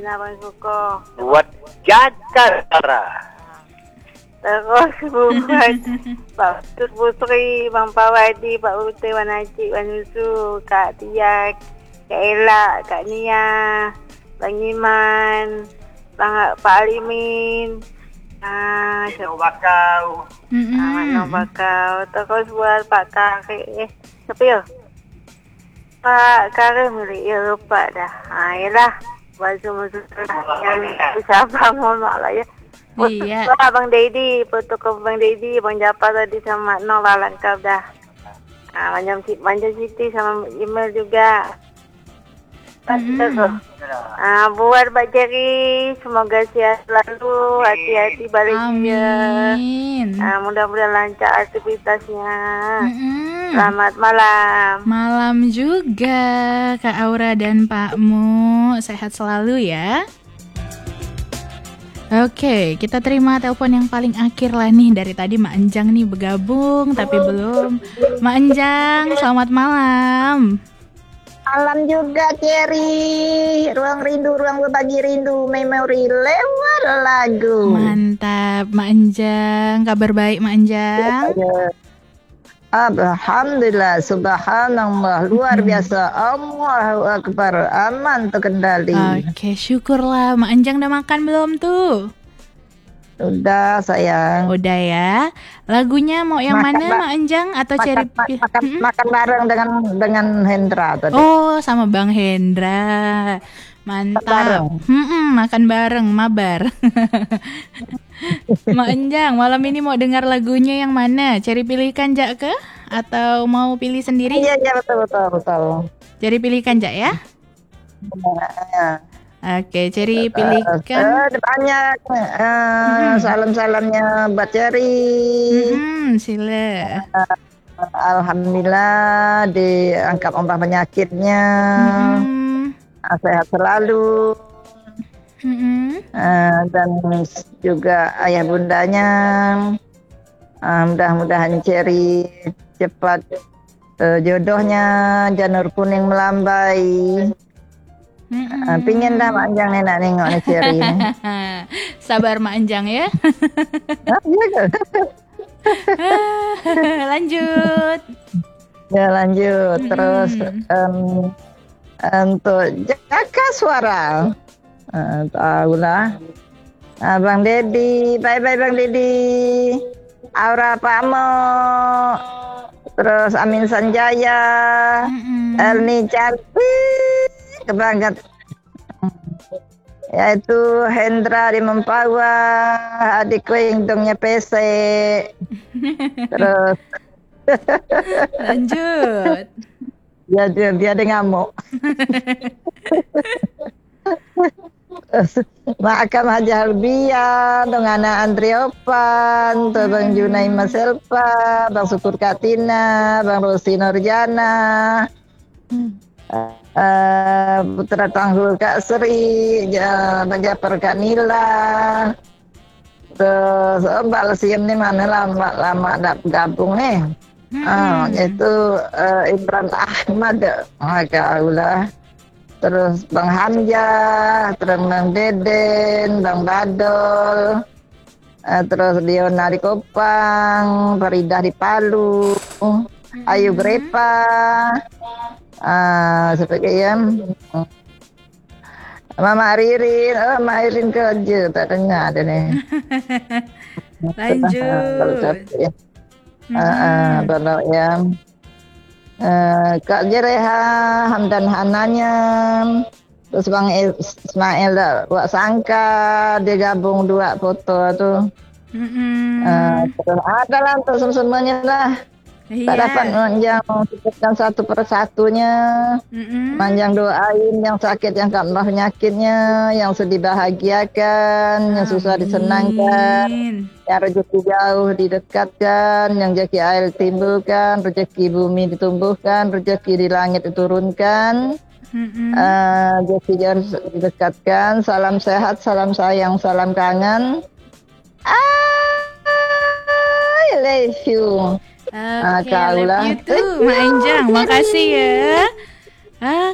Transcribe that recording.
Abang Suko. Buat Jakarta. Terus buat Pak Putri, Bang Pawadi, Pak Putri, Wan Haji, Wan Yusu, Kak Tia, Kak Ella, Kak Nia, Bang Iman, Pak Alimin, Ino Bakau. Mak Bakau. Terus buat Pak Kare, siapa ya? Pak Kare milik ya, lupa dah. Yalah, buat semua yang siapa mohon maaf lah ya. Iya. Abang Dedi, foto ke Bang Dedi, Bang Japar tadi sama Nova lengkap dah. Manjam Siti sama email juga. Buat Mbak Jerry, semoga sehat selalu, hati-hati baliknya. Amin. Mudah-mudahan lancar aktivitasnya. Selamat malam. Malam juga Kak Aura dan Pak Mu, sehat selalu ya. Oke, kita terima telepon yang paling akhir lah nih. Dari tadi Mak Enjang nih bergabung, tapi belum. Mak Enjang, selamat malam. Malam juga, Cherry. Ruang rindu, ruang berbagi rindu, memori lewat lagu. Mantap, Mak Enjang. Kabar baik, Mak Enjang? Alhamdulillah, subhanallah, luar biasa. Allahu Akbar, aman terkendali. Oke, syukurlah. Mak Enjang udah makan belum tuh? Udah, sayang. Udah ya. Lagunya mau yang mana, Mak Enjang? Atau Cherry? Makan bareng dengan Hendra tadi. Oh, sama Bang Hendra. Mantap. Makan bareng, mabar. Mak Enjang, malam ini mau dengar lagunya yang mana? Cherry pilihkan Jak ke? Atau mau pilih sendiri? Iya, betul. Cherry pilihkan Jak ya? Oke, Cherry pilihkan. Banyak salam-salamnya buat Cherry. Sila. Alhamdulillah diangkat ombak penyakitnya. Sehat selalu. Dan juga ayah bundanya. Mudah-mudahan Cherry cepat jodohnya janur kuning melambai. Pingin dah Mak Enjang nak nengok ni Cherry ni. Sabar Mak Enjang ya. Lanjut. Ya lanjut. Terus untuk jaga suara. Tahulah. Bang Dedi, bye-bye Bang Dedi. Aura Pamo. Terus Amin Sanjaya. Elni cantik banget. Yaitu Hendra di Mempawah, adikku yang hidungnya pesek. Terus lanjut. Dia ada ngamuk. Makam Haji Halbian, Dong Ana Andriopan, Bang Junai Maselpa, Bang Syukur Katina, Bang Rosi Nurjana, Putra Tanggul Kak Sri, Bang Japar Kak Nila. Terus Mbak Lesiem ni mana lama tak gabung nih. Itu Imran Ahmad, Allah. Terus Bang Hamzah, terus Bang Deden, Bang Badol, terus Diona di Kopang, Faridah di Palu, Ayu Grepa, sebagainya. Mama Ririn kerja, tak dengar ada nih. Lanjut. Kalau yang Kak Jereha, Hamdan Hananya, terus Bang Ismail buat sangka dia gabung 2 foto tuh. Terus ada lah untuk semuanya lah. Tak dapat yang sebutkan satu persatunya. Panjang doain yang sakit, yang kena penyakitnya, yang sedih bahagiakan, yang susah disenangkan, yang rezeki jauh didekatkan, yang rezeki air timbulkan, rezeki bumi ditumbuhkan, rezeki di langit diturunkan, rezeki jauh didekatkan. Salam sehat, salam sayang, salam kangen. I love you. Oke, love you too, Mak Enjang. Makasih ya.